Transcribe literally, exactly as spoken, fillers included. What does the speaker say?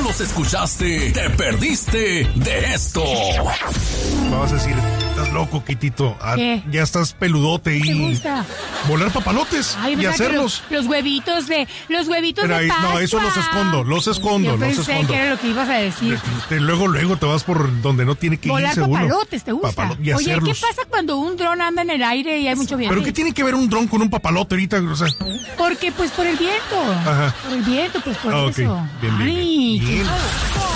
los escuchaste, te perdiste de esto. Me vas a decir, estás loco, Quitito. Ah, ya estás peludote y... ¿Te gusta? Volar papalotes. Ay, y hacerlos. Los, los huevitos de... Los huevitos Pero de ahí, Pascua. No, eso los escondo, los escondo, Yo los pensé escondo. que era lo que ibas a decir. Te, te, luego, luego te vas por donde no tiene que Volar irse uno. papalotes, ¿te gusta? Papalo- y Oye, hacerlos. ¿qué pasa cuando un dron anda en el aire y hay mucho viento? ¿Pero qué tiene que ver un dron con un papalote ahorita? O sea, Porque, pues, por el viento. Ajá. Por el viento, pues, por Ah, ok. eso. Bien, bien, Ay, bien. qué Bien. sabroso.